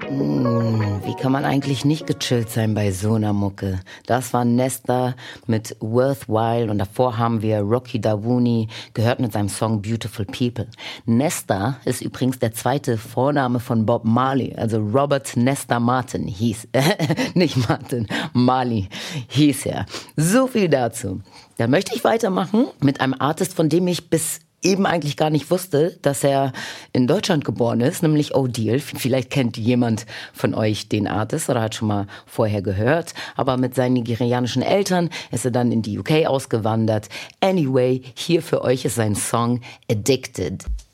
Wie kann man eigentlich nicht gechillt sein bei so einer Mucke? Das war Nesta mit Worthwhile und davor haben wir Rocky Davouni gehört mit seinem Song Beautiful People. Nesta ist übrigens der zweite Vorname von Bob Marley, also Robert Nesta Martin hieß, nicht Martin, Marley hieß er. So viel dazu. Dann möchte ich weitermachen mit einem Artist, von dem ich bis eben eigentlich gar nicht wusste, dass er in Deutschland geboren ist, nämlich O'Deal. Vielleicht kennt jemand von euch den Artist oder hat schon mal vorher gehört. Aber mit seinen nigerianischen Eltern ist er dann in die UK ausgewandert. Anyway, hier für euch ist sein Song Addicted.